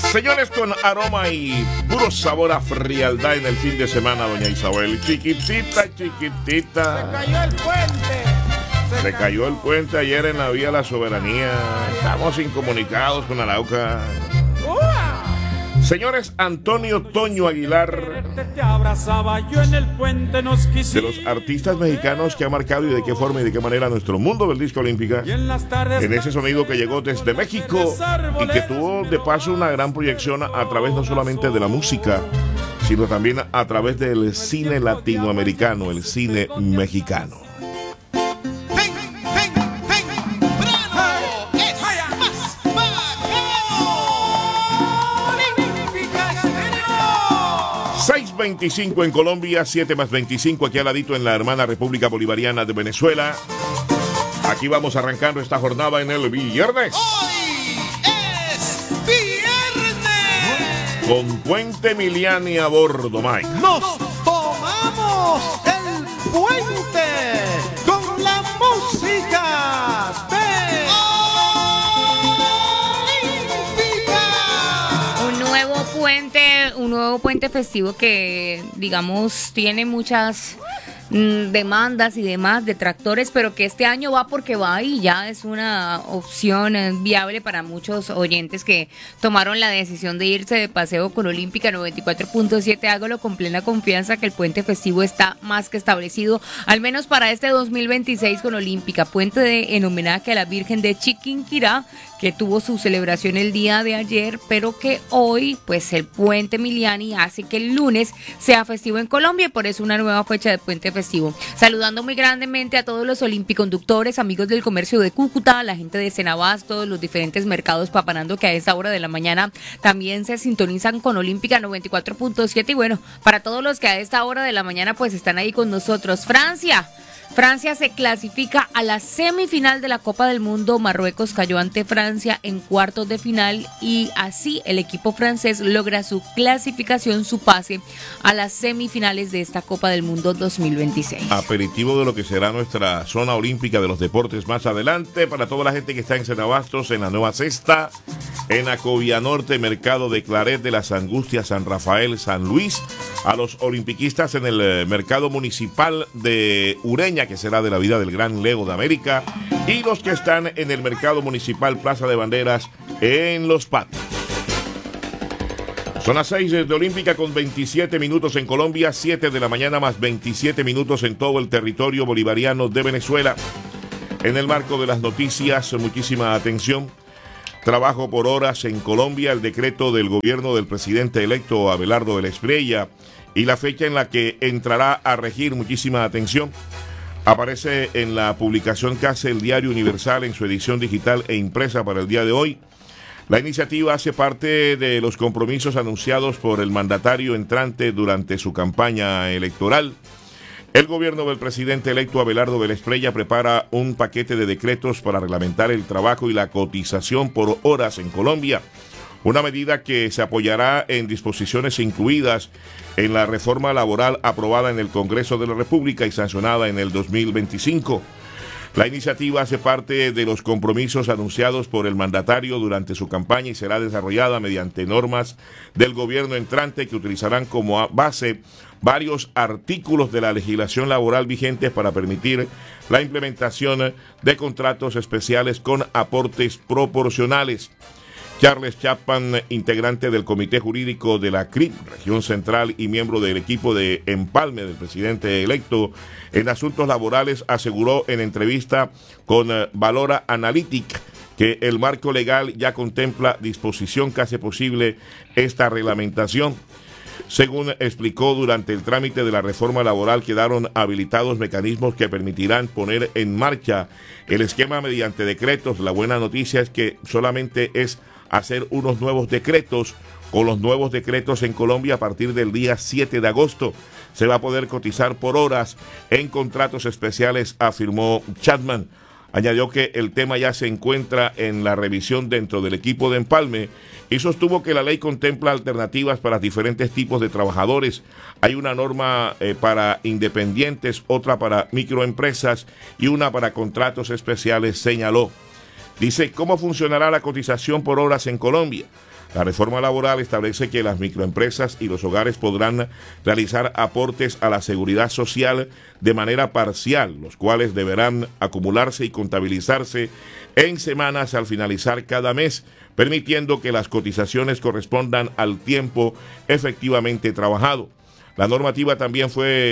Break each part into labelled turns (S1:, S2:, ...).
S1: Señores, con aroma y puro sabor a frialdad en el fin de semana, doña Isabel. Chiquitita, chiquitita.
S2: Se cayó el puente.
S1: Se cayó el puente ayer en la Vía La Soberanía. Estamos incomunicados con Arauca. Señores, Antonio Toño Aguilar,
S2: Te abrazaba yo en el puente, nos
S1: de
S2: quisimos.
S1: los artistas mexicanos que ha marcado y de qué forma y de qué manera nuestro mundo del disco olímpica,
S2: Y en las tardes
S1: en ese sonido que llegó desde México y que tuvo de paso una gran proyección a través no solamente de la música, sino también a través del cine latinoamericano, el cine mexicano.
S3: ¡Ven, ven, ven! ¡Bravo! ¡Es más Olímpica Estéreo!
S1: 6:25 en Colombia, 7 más 25 aquí al ladito en la hermana República Bolivariana de Venezuela. Aquí vamos arrancando esta jornada en el viernes.
S3: Hoy es viernes.
S1: Con Puente Miliani a bordo, Mike.
S3: Nos tomamos el puente con la música de Olímpica.
S4: Un nuevo puente festivo que, digamos, tiene muchas demandas y demás detractores, pero que este año va porque va y ya es una opción viable para muchos oyentes que tomaron la decisión de irse de paseo con Olímpica 94.7. Hágalo con plena confianza que el puente festivo está más que establecido, al menos para este 2026 con Olímpica, puente en homenaje a la Virgen de Chiquinquirá, que tuvo su celebración el día de ayer, pero que hoy, pues el puente Miliani hace que el lunes sea festivo en Colombia, y por eso una nueva fecha de puente festivo. Saludando muy grandemente a todos los olimpiconductores, amigos del comercio de Cúcuta, la gente de Cenabasto, los diferentes mercados Papanando, que a esa hora de la mañana también se sintonizan con Olímpica 94.7, y bueno, para todos los que a esta hora de la mañana pues están ahí con nosotros. Francia se clasifica a la semifinal de la Copa del Mundo. Marruecos cayó ante Francia en cuartos de final y así el equipo francés logra su clasificación, su pase a las semifinales de esta Copa del Mundo 2026.
S1: Aperitivo de lo que será nuestra zona olímpica de los deportes más adelante. Para toda la gente que está en Cenabastos, en la Nueva Cesta, en Acovia Norte, Mercado de Claret, de las Angustias, San Rafael, San Luis. A los olimpiquistas en el mercado municipal de Ureña, que será de la vida del gran Leo de América, y los que están en el mercado municipal Plaza de Banderas en Los Patos. Son las 6 de Olímpica con 27 minutos en Colombia, 7 de la mañana más 27 minutos en todo el territorio bolivariano de Venezuela. En el marco de las noticias, muchísima atención. Trabajo por horas en Colombia, el decreto del gobierno del presidente electo Abelardo de la Espriella y la fecha en la que entrará a regir, muchísima atención. Aparece en la publicación que hace el Diario Universal en su edición digital e impresa para el día de hoy. La iniciativa hace parte de los compromisos anunciados por el mandatario entrante durante su campaña electoral. El gobierno del presidente electo Abelardo de la Espriella prepara un paquete de decretos para reglamentar el trabajo y la cotización por horas en Colombia, una medida que se apoyará en disposiciones incluidas en la reforma laboral aprobada en el Congreso de la República y sancionada en el 2025. La iniciativa hace parte de los compromisos anunciados por el mandatario durante su campaña y será desarrollada mediante normas del gobierno entrante que utilizarán como base varios artículos de la legislación laboral vigentes para permitir la implementación de contratos especiales con aportes proporcionales. Charles Chapman, integrante del Comité Jurídico de la CRIP, Región Central, y miembro del equipo de empalme del presidente electo en asuntos laborales, aseguró en entrevista con Valora Analytic que el marco legal ya contempla disposición que hace posible esta reglamentación. Según explicó, durante el trámite de la reforma laboral quedaron habilitados mecanismos que permitirán poner en marcha el esquema mediante decretos. La buena noticia es que solamente es hacer unos nuevos decretos. Con los nuevos decretos en Colombia, a partir del día 7 de agosto, se va a poder cotizar por horas en contratos especiales, afirmó Chapman. Añadió que el tema ya se encuentra en la revisión dentro del equipo de empalme y sostuvo que la ley contempla alternativas para diferentes tipos de trabajadores. Hay una norma para independientes, otra para microempresas y una para contratos especiales, señaló. Dice, ¿cómo funcionará la cotización por horas en Colombia? La reforma laboral establece que las microempresas y los hogares podrán realizar aportes a la seguridad social de manera parcial, los cuales deberán acumularse y contabilizarse en semanas al finalizar cada mes, permitiendo que las cotizaciones correspondan al tiempo efectivamente trabajado. La normativa también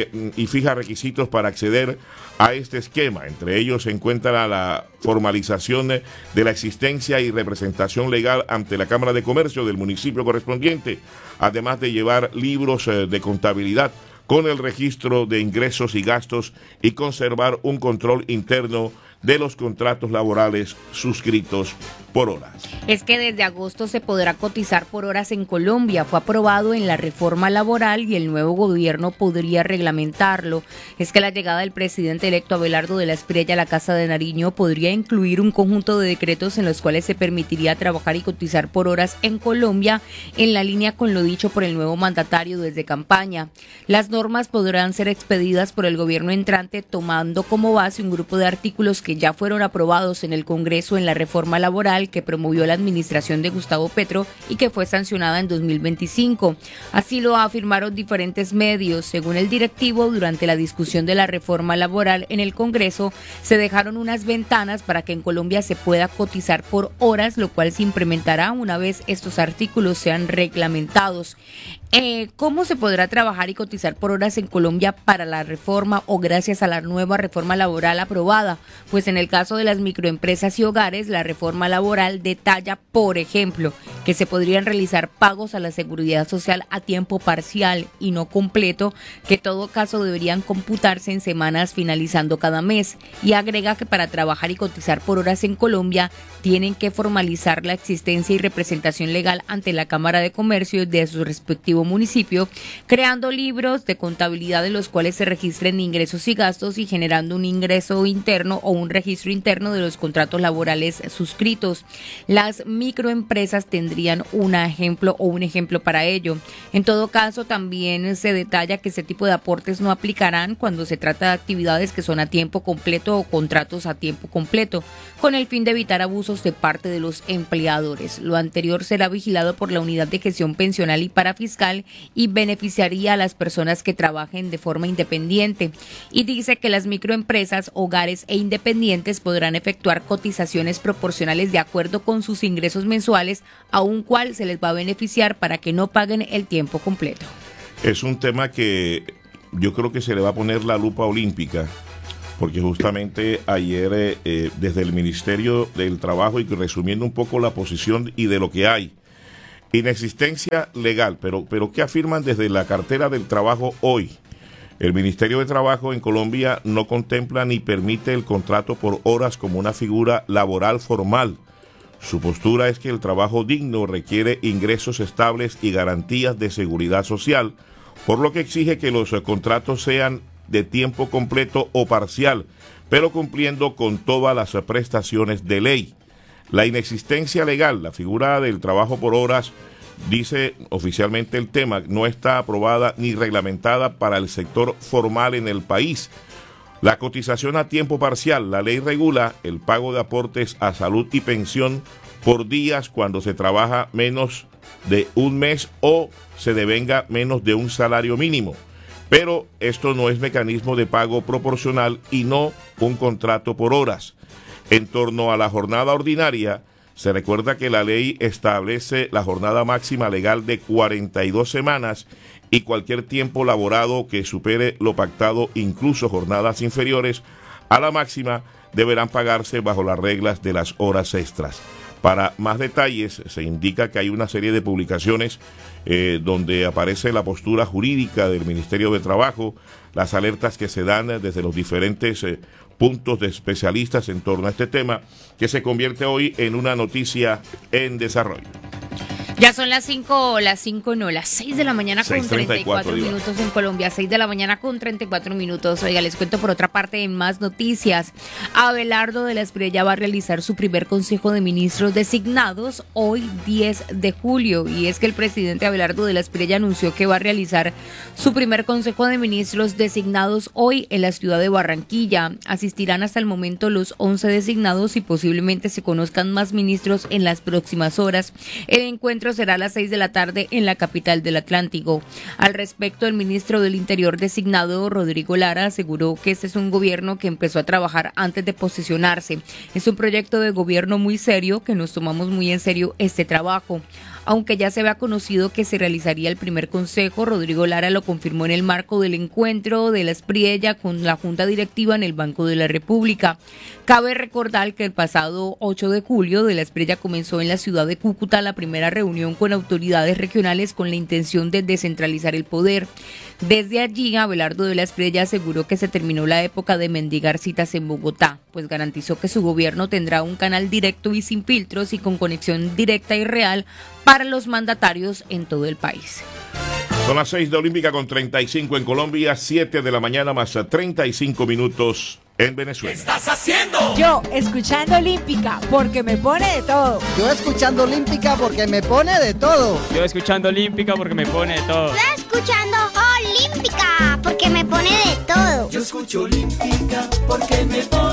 S1: fija requisitos para acceder a este esquema. Entre ellos se encuentra la formalización de la existencia y representación legal ante la Cámara de Comercio del municipio correspondiente, además de llevar libros de contabilidad con el registro de ingresos y gastos y conservar un control interno de los contratos laborales suscritos por horas.
S4: Es que desde agosto se podrá cotizar por horas en Colombia. Fue aprobado en la reforma laboral y el nuevo gobierno podría reglamentarlo. Es que la llegada del presidente electo Abelardo de la Espriella a la Casa de Nariño podría incluir un conjunto de decretos en los cuales se permitiría trabajar y cotizar por horas en Colombia, en la línea con lo dicho por el nuevo mandatario desde campaña. Las normas podrán ser expedidas por el gobierno entrante tomando como base un grupo de artículos que ya fueron aprobados en el Congreso en la reforma laboral que promovió la administración de Gustavo Petro y que fue sancionada en 2025. Así lo afirmaron diferentes medios. Según el directivo, durante la discusión de la reforma laboral en el Congreso, se dejaron unas ventanas para que en Colombia se pueda cotizar por horas, lo cual se implementará una vez estos artículos sean reglamentados. ¿Cómo se podrá trabajar y cotizar por horas en Colombia para la reforma o gracias a la nueva reforma laboral aprobada? Pues en el caso de las microempresas y hogares, la reforma laboral detalla, por ejemplo, que se podrían realizar pagos a la seguridad social a tiempo parcial y no completo, que en todo caso deberían computarse en semanas finalizando cada mes, y agrega que para trabajar y cotizar por horas en Colombia tienen que formalizar la existencia y representación legal ante la Cámara de Comercio de su respectivo municipio, creando libros de contabilidad en los cuales se registren ingresos y gastos y generando un ingreso interno o un registro interno de los contratos laborales suscritos. Las microempresas tendrían un ejemplo para ello. En todo caso, también se detalla que ese tipo de aportes no aplicarán cuando se trata de actividades que son a tiempo completo o contratos a tiempo completo, con el fin de evitar abusos de parte de los empleadores. Lo anterior será vigilado por la Unidad de Gestión Pensional y Parafiscal y beneficiaría a las personas que trabajen de forma independiente. Y dice que las microempresas, hogares e independientes podrán efectuar cotizaciones proporcionales de acuerdo con sus ingresos mensuales, a un cual se les va a beneficiar para que no paguen el tiempo completo.
S1: Es un tema que yo creo que se le va a poner la lupa olímpica, porque justamente ayer desde el Ministerio del Trabajo, y resumiendo un poco la posición y de lo que hay, inexistencia legal, pero ¿qué afirman desde la cartera del trabajo hoy? El Ministerio de Trabajo en Colombia no contempla ni permite el contrato por horas como una figura laboral formal. Su postura es que el trabajo digno requiere ingresos estables y garantías de seguridad social, por lo que exige que los contratos sean de tiempo completo o parcial, pero cumpliendo con todas las prestaciones de ley. La inexistencia legal, la figura del trabajo por horas, dice oficialmente el tema, no está aprobada ni reglamentada para el sector formal en el país. La cotización a tiempo parcial, la ley regula el pago de aportes a salud y pensión por días cuando se trabaja menos de un mes o se devenga menos de un salario mínimo. Pero esto no es mecanismo de pago proporcional y no un contrato por horas. En torno a la jornada ordinaria, se recuerda que la ley establece la jornada máxima legal de 42 semanas y cualquier tiempo laborado que supere lo pactado, incluso jornadas inferiores a la máxima, deberán pagarse bajo las reglas de las horas extras. Para más detalles, se indica que hay una serie de publicaciones donde aparece la postura jurídica del Ministerio de Trabajo, las alertas que se dan desde los diferentes puntos de especialistas en torno a este tema, que se convierte hoy en una noticia en desarrollo.
S2: Ya son las 6 de la mañana con
S1: 6:34
S2: minutos en Colombia, 6 de la mañana con 34 minutos. Oiga, les cuento por otra parte en más noticias. Abelardo de la Espriella va a realizar su primer Consejo de Ministros designados hoy 10 de julio. Y es que el presidente Abelardo de la Espriella anunció que va a realizar su primer Consejo de Ministros designados hoy en la ciudad de Barranquilla. Asistirán hasta el momento los 11 designados y posiblemente se conozcan más ministros en las próximas horas. El encuentro encuentro será a las 6 de la tarde en la capital del Atlántico. Al respecto, el ministro del Interior designado, Rodrigo Lara, aseguró que este es un gobierno que empezó a trabajar antes de posesionarse. Es un proyecto de gobierno muy serio, que nos tomamos muy en serio este trabajo. Aunque ya se había conocido que se realizaría el primer consejo, Rodrigo Lara lo confirmó en el marco del encuentro de la Espriella con la Junta Directiva en el Banco de la República. Cabe recordar que el pasado 8 de julio de la Espriella comenzó en la ciudad de Cúcuta la primera reunión con autoridades regionales con la intención de descentralizar el poder. Desde allí, Abelardo de la Espriella aseguró que se terminó la época de mendigar citas en Bogotá, pues garantizó que su gobierno tendrá un canal directo y sin filtros y con conexión directa y real para los mandatarios en todo el país.
S1: Son las 6 de Olímpica con 35 en Colombia, 7 de la mañana más 35 minutos en Venezuela.
S5: ¿Qué estás haciendo?
S6: Yo, escuchando Olímpica, porque me pone de todo.
S7: Yo escuchando Olímpica porque me pone de todo.
S8: Yo escuchando Olímpica porque me pone de todo.
S9: Yo escuchando Olímpica porque me pone de todo.
S5: Yo escucho Olímpica porque me pone